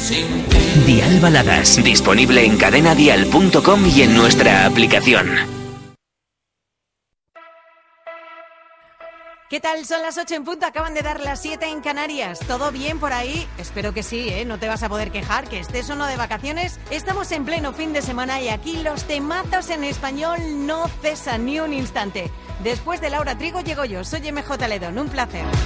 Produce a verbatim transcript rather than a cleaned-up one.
Dial Baladas, disponible en cadena dial punto com y en nuestra aplicación. ¿Qué tal? Son las ocho en punto, acaban de dar las siete en Canarias. ¿Todo bien por ahí? Espero que sí, ¿eh? No te vas a poder quejar, que estés o no de vacaciones. Estamos en pleno fin de semana y aquí los temazos en español no cesan ni un instante. Después de Laura Trigo llego yo, soy M J Ledón, un placer.